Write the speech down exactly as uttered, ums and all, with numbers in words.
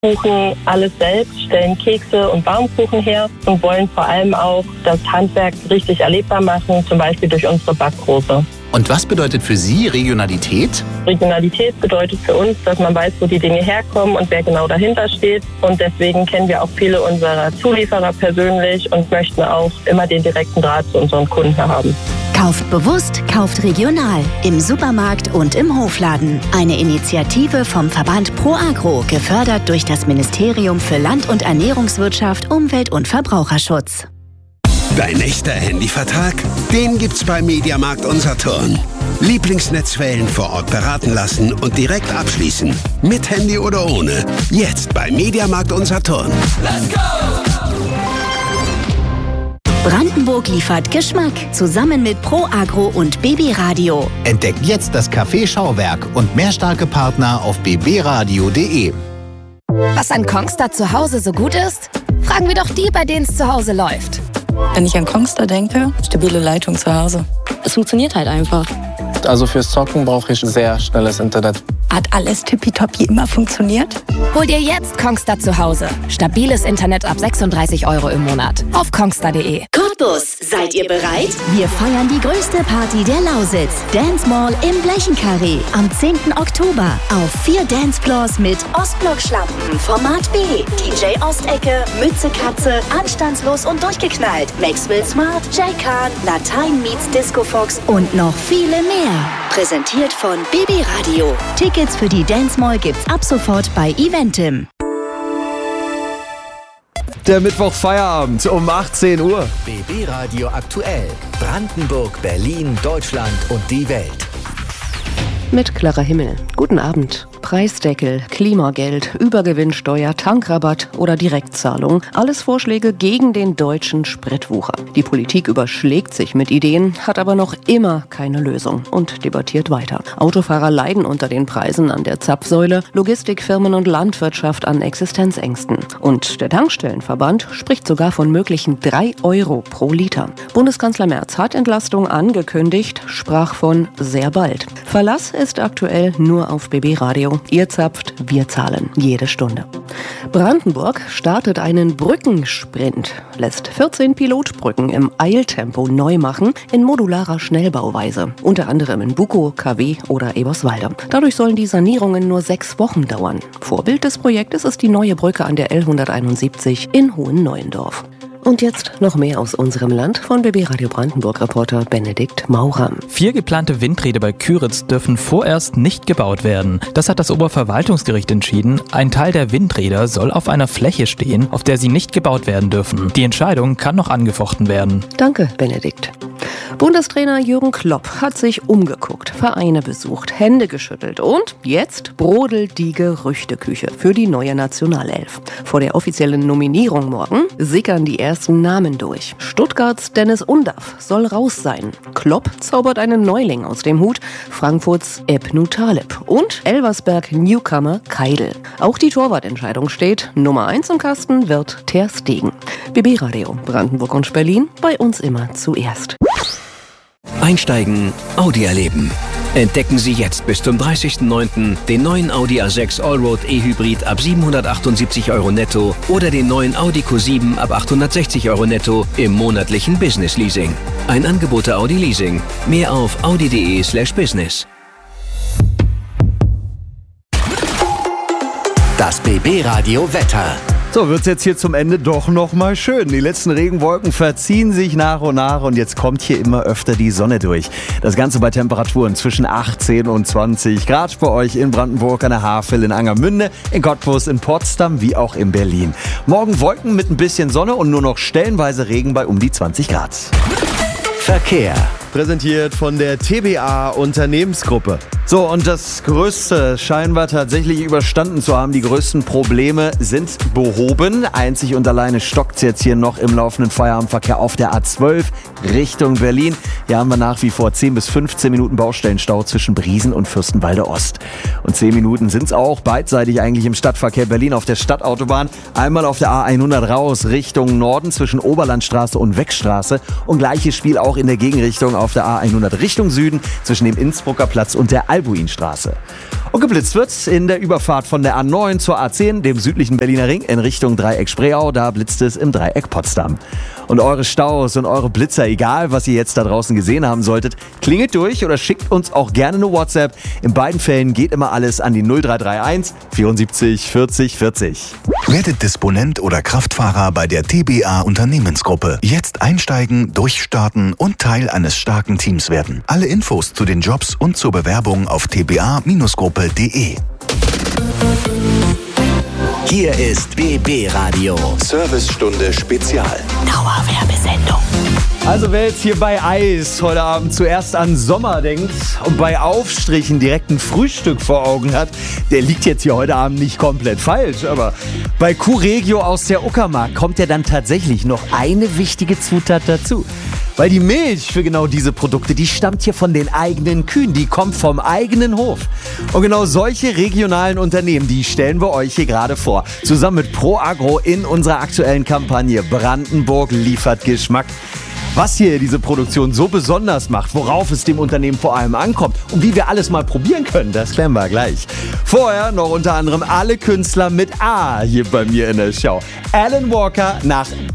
Kuchen alles selbst, stellen Kekse und Baumkuchen her und wollen vor allem auch das Handwerk richtig erlebbar machen, zum Beispiel durch unsere Backkurse. Und was bedeutet für Sie Regionalität? Regionalität bedeutet für uns, dass man weiß, wo die Dinge herkommen und wer genau dahinter steht. Und deswegen kennen wir auch viele unserer Zulieferer persönlich und möchten auch immer den direkten Draht zu unseren Kunden haben. Kauft bewusst, kauft regional. Im Supermarkt und im Hofladen. Eine Initiative vom Verband ProAgro, gefördert durch das Ministerium für Land- und Ernährungswirtschaft, Umwelt- und Verbraucherschutz. Dein echter Handyvertrag? Den gibt's bei Mediamarkt und Saturn. Lieblingsnetzwellen vor Ort beraten lassen und direkt abschließen. Mit Handy oder ohne. Jetzt bei Mediamarkt und Saturn. Let's go! Brandenburg liefert Geschmack. Zusammen mit ProAgro und B B Radio. Entdeckt jetzt das Café Schauwerk und mehr starke Partner auf b b radio punkt d e. Was an Kongstar zu Hause so gut ist? Fragen wir doch die, bei denen es zu Hause läuft. Wenn ich an Kongstar denke, stabile Leitung zu Hause. Es funktioniert halt einfach. Also fürs Zocken brauche ich sehr schnelles Internet. Hat alles tippitoppi immer funktioniert? Hol dir jetzt Kongstar zu Hause. Stabiles Internet ab sechsunddreißig Euro im Monat. Auf kongstar punkt de. Cottbus, seid ihr bereit? Wir feiern die größte Party der Lausitz. Dance Mall im Blechenkarree. Am zehnten Oktober. Auf vier Dancefloors mit Ostblock-Schlampen, Format B, D J Ostecke, Mütze Katze, Anstandslos und durchgeknallt, Maxwell Smart, Jay Khan, Latein meets Disco Fox und noch viele mehr. Präsentiert von B B Radio. Tickets für die Dance Mall gibt's ab sofort bei Eventim. Der Mittwoch-Feierabend um achtzehn Uhr. B B Radio aktuell. Brandenburg, Berlin, Deutschland und die Welt. Mit Clara Himmel. Guten Abend. Preisdeckel, Klimageld, Übergewinnsteuer, Tankrabatt oder Direktzahlung. Alles Vorschläge gegen den deutschen Spritwucher. Die Politik überschlägt sich mit Ideen, hat aber noch immer keine Lösung und debattiert weiter. Autofahrer leiden unter den Preisen an der Zapfsäule, Logistikfirmen und Landwirtschaft an Existenzängsten. Und der Tankstellenverband spricht sogar von möglichen drei Euro pro Liter. Bundeskanzler Merz hat Entlastung angekündigt, sprach von sehr bald. Verlass ist aktuell nur auf B B Radio. Ihr zapft, wir zahlen. Jede Stunde. Brandenburg startet einen Brückensprint, lässt vierzehn Pilotbrücken im Eiltempo neu machen, in modularer Schnellbauweise. Unter anderem in Bukow, K W oder Eberswalde. Dadurch sollen die Sanierungen nur sechs Wochen dauern. Vorbild des Projektes ist die neue Brücke an der L hunderteinundsiebzig in Hohenneuendorf. Und jetzt noch mehr aus unserem Land von B B Radio Brandenburg-Reporter Benedikt Maurer. Vier geplante Windräder bei Küritz dürfen vorerst nicht gebaut werden. Das hat das Oberverwaltungsgericht entschieden. Ein Teil der Windräder soll auf einer Fläche stehen, auf der sie nicht gebaut werden dürfen. Die Entscheidung kann noch angefochten werden. Danke, Benedikt. Bundestrainer Jürgen Klopp hat sich umgeguckt, Vereine besucht, Hände geschüttelt und jetzt brodelt die Gerüchteküche für die neue Nationalelf. Vor der offiziellen Nominierung morgen sickern die ersten Namen durch. Stuttgarts Dennis Undaff soll raus sein. Klopp zaubert einen Neuling aus dem Hut, Frankfurts Ebnu Taleb und Elversberg Newcomer Keidel. Auch die Torwartentscheidung steht. Nummer eins im Kasten wird Ter Stegen. B B Radio Brandenburg und Berlin, bei uns immer zuerst. Einsteigen, Audi erleben. Entdecken Sie jetzt bis zum dreißigsten neunten den neuen Audi A sechs Allroad E-Hybrid ab siebenhundertachtundsiebzig Euro netto oder den neuen Audi Q sieben ab achthundertsechzig Euro netto im monatlichen Business Leasing. Ein Angebot der Audi Leasing. Mehr auf audi punkt de slash business. Das B B Radio Wetter. So, wird's jetzt hier zum Ende doch noch mal schön. Die letzten Regenwolken verziehen sich nach und nach und jetzt kommt hier immer öfter die Sonne durch. Das Ganze bei Temperaturen zwischen achtzehn und zwanzig Grad bei euch in Brandenburg, an der Havel, in Angermünde, in Cottbus, in Potsdam wie auch in Berlin. Morgen Wolken mit ein bisschen Sonne und nur noch stellenweise Regen bei um die zwanzig Grad. Verkehr. Präsentiert von der T B A Unternehmensgruppe. So, und das Größte scheinen wir tatsächlich überstanden zu haben. Die größten Probleme sind behoben. Einzig und alleine stockt es jetzt hier noch im laufenden Feierabendverkehr auf der A zwölf Richtung Berlin. Hier haben wir nach wie vor zehn bis fünfzehn Minuten Baustellenstau zwischen Briesen und Fürstenwalde Ost. Und zehn Minuten sind es auch beidseitig eigentlich im Stadtverkehr Berlin auf der Stadtautobahn. Einmal auf der A hundert raus Richtung Norden zwischen Oberlandstraße und Weckstraße. Und gleiches Spiel auch in der Gegenrichtung auf der A hundert Richtung Süden zwischen dem Innsbrucker Platz und der Albuinstraße. Und geblitzt wird in der Überfahrt von der A neun zur A zehn, dem südlichen Berliner Ring, in Richtung Dreieck Spreeau. Da blitzt es im Dreieck Potsdam. Und eure Staus und eure Blitzer, egal was ihr jetzt da draußen gesehen haben solltet, klingelt durch oder schickt uns auch gerne eine WhatsApp. In beiden Fällen geht immer alles an die null drei drei eins vierundsiebzig vierzig vierzig. Werdet Disponent oder Kraftfahrer bei der T B A Unternehmensgruppe. Jetzt einsteigen, durchstarten und Teil eines starken Teams werden. Alle Infos zu den Jobs und zur Bewerbung auf t b a Gruppe punkt de. Hier ist B B Radio. Servicestunde Spezial. Dauerwerbesendung. Also wer jetzt hier bei Eis heute Abend zuerst an Sommer denkt und bei Aufstrichen direkt ein Frühstück vor Augen hat, der liegt jetzt hier heute Abend nicht komplett falsch. Aber bei Q-Regio aus der Uckermark kommt ja dann tatsächlich noch eine wichtige Zutat dazu. Weil die Milch für genau diese Produkte, die stammt hier von den eigenen Kühen, die kommt vom eigenen Hof. Und genau solche regionalen Unternehmen, die stellen wir euch hier gerade vor. Zusammen mit ProAgro in unserer aktuellen Kampagne Brandenburg liefert Geschmack. Was hier diese Produktion so besonders macht, worauf es dem Unternehmen vor allem ankommt und wie wir alles mal probieren können, das klären wir gleich. Vorher noch unter anderem alle Künstler mit A hier bei mir in der Show. Alan Walker nach